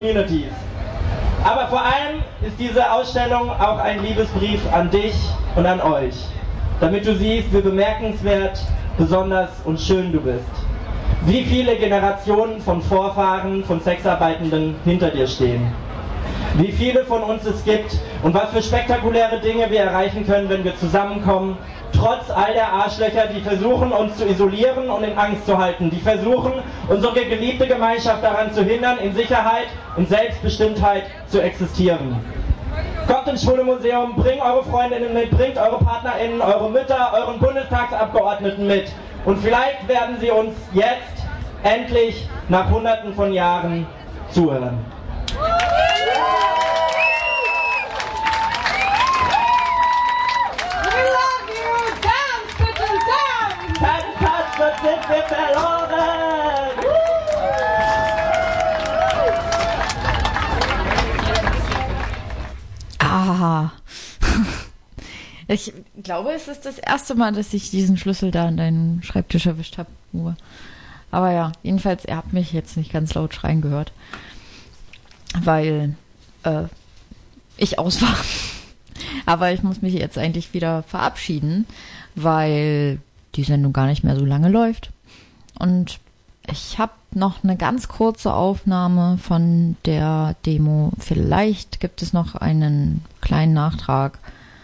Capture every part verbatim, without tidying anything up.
Communities. Aber vor allem ist diese Ausstellung auch ein Liebesbrief an dich und an euch, damit du siehst, wie bemerkenswert, besonders und schön du bist. Wie viele Generationen von Vorfahren, von Sexarbeitenden hinter dir stehen. Wie viele von uns es gibt und was für spektakuläre Dinge wir erreichen können, wenn wir zusammenkommen, trotz all der Arschlöcher, die versuchen, uns zu isolieren und in Angst zu halten, die versuchen, unsere geliebte Gemeinschaft daran zu hindern, in Sicherheit und Selbstbestimmtheit zu existieren. Kommt ins Schwule Museum, bringt eure Freundinnen mit, bringt eure PartnerInnen, eure Mütter, euren Bundestagsabgeordneten mit. Und vielleicht werden sie uns jetzt endlich nach Hunderten von Jahren zuhören. Tanz, sind wir verloren! Ah. Ich glaube, es ist das erste Mal, dass ich diesen Schlüssel da an deinem Schreibtisch erwischt habe. Aber ja, jedenfalls, ihr habt mich jetzt nicht ganz laut schreien gehört. Weil äh, ich aus war. Aber ich muss mich jetzt eigentlich wieder verabschieden, weil die Sendung gar nicht mehr so lange läuft. Und ich habe noch eine ganz kurze Aufnahme von der Demo. Vielleicht gibt es noch einen kleinen Nachtrag.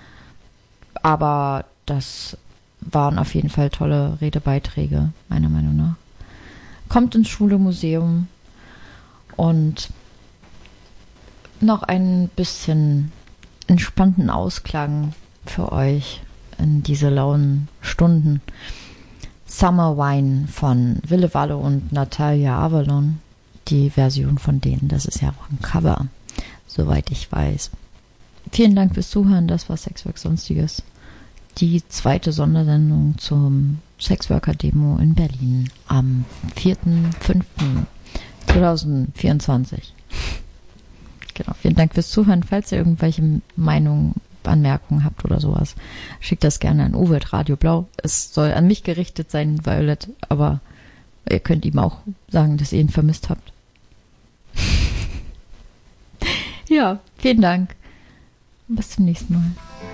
Aber das waren auf jeden Fall tolle Redebeiträge, meiner Meinung nach. Kommt ins Schwule Museum und noch ein bisschen entspannten Ausklang für euch in diese lauen Stunden. Summer Wine von Wille Walle und Natalia Avalon. Die Version von denen, das ist ja auch ein Cover, soweit ich weiß. Vielen Dank fürs Zuhören, das war Sexwork Sonstiges. Die zweite Sondersendung zum Sexworker-Demo in Berlin am vierten fünften zweitausendvierundzwanzig. Genau, vielen Dank fürs Zuhören. Falls ihr irgendwelche Meinungen, Anmerkungen habt oder sowas, schickt das gerne an Uwe at Radio Blau. Es soll an mich gerichtet sein, Violet, aber ihr könnt ihm auch sagen, dass ihr ihn vermisst habt. Ja, vielen Dank. Bis zum nächsten Mal.